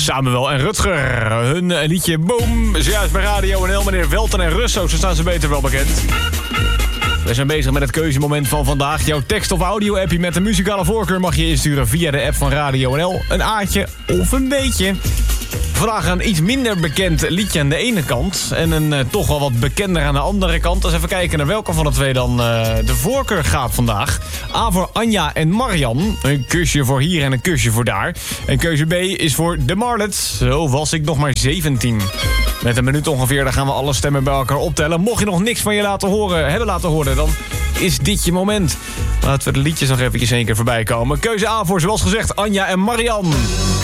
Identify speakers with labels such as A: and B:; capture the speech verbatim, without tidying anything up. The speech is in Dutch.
A: Samuel en Rutger. Hun liedje Boom. Zojuist bij Radio N L. Meneer Welten en Russo, zo staan ze beter wel bekend. We zijn bezig met het keuzemoment van vandaag. Jouw tekst- of audio-appje met een muzikale voorkeur mag je insturen via de app van Radio N L. Een A'tje of een B'tje. Vandaag een iets minder bekend liedje aan de ene kant. En een uh, toch wel wat bekender aan de andere kant. Dus even kijken naar welke van de twee dan uh, de voorkeur gaat vandaag. A voor Anja en Marian. Een kusje voor hier en een kusje voor daar. En keuze B is voor de Marlets. Zo was ik nog maar zeventien. Met een minuut ongeveer, dan gaan we alle stemmen bij elkaar optellen. Mocht je nog niks van je laten horen, hebben laten horen, dan is dit je moment. Laten we de liedjes nog eventjes één keer voorbij komen. Keuze A voor, zoals gezegd, Anja en Marian.